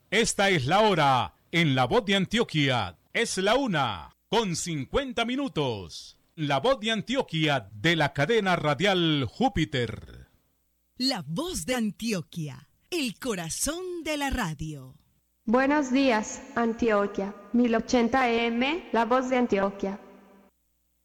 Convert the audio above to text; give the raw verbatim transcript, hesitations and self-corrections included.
Esta es la hora en La Voz de Antioquia. Es la una con cincuenta minutos. La Voz de Antioquia de la cadena radial Júpiter. La Voz de Antioquia, el corazón de la radio. Buenos días, Antioquia. mil ochenta A M, La Voz de Antioquia.